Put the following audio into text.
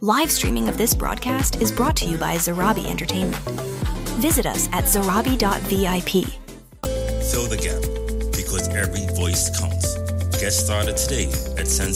Live streaming of this broadcast is brought to you by Zarabi Entertainment. Visit us at zarabi.vip. Fill the gap, because every voice counts. Get started today at